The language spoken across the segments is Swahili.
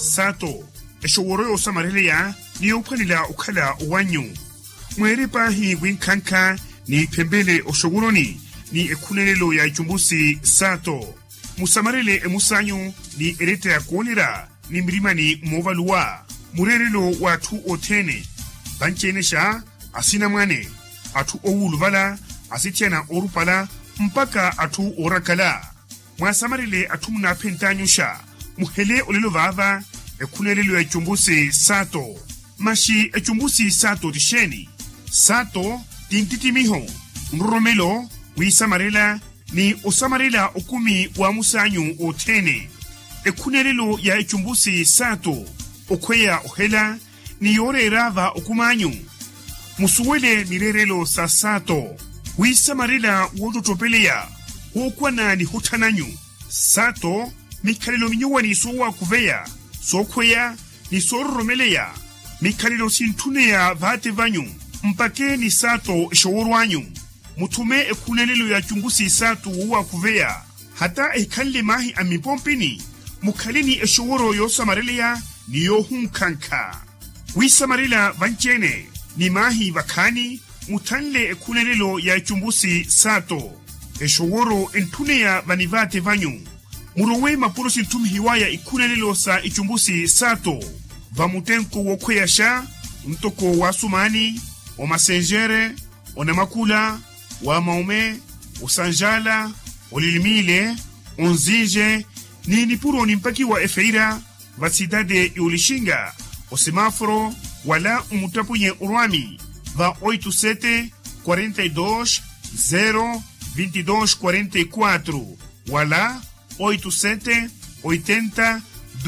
sato eshoworo yosamareleya niyophanila ukhala wanyu mwerepa hi winkanka ni pembele oshoguroni ni ekhunelelo ya ichumbusi sato musamarele emusanyu ni erete ya kuonera ni mirimani movaluwa murerelo watu otene banchenesha asina mwane atu owuluvala asitiana orupala mpaka atu orakala mwasamarele atu munapentanyusha muhele olelo vava ekhunelelo ya ichumbusi sato mashi echumbusi sato tisheni sato tintitimiho nromelo wisamarela ni osamarela okumi wa musanyu otene ekhunelelo ya echumbusi sato okweya ohela ni yore rava okumanyu musuwele mirerelo sa sato wisamarela wodotopeleya wokwana ni hutananyu sato mikhalelo minyuwani sowa kuveya sokweya ni soromeleya mikhalelo sintuneya vate vanyu mpake ni sato eshoworwanyu mutume ekhunelelo ya chumbusi sato wa kuveya hata ekhalle mahi amipompini mukhalini eshoworo yosamareleya niyo hunkanka wisamarela vanchene ni mahi vakhani mutanle ekhunelelo ya chumbusi sato eshoworo entuneya vanivate vanyu murowe mapuro sintumi hiwaya ikhunelelo sa ichumbusi sato vamutenko wokhweyasha mtoko wa sumani omasenjere onamakula wa maume osanjala olilimile onzinje ni nipuro nimpaki wa efeira vasidade iulishinga osemaforo wala umutapunye urwami va 87 42 0 22 44 wala 87 80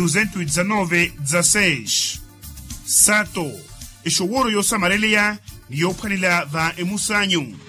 219 16 sato eshoworo yosamareleya niyophanila va emusanyu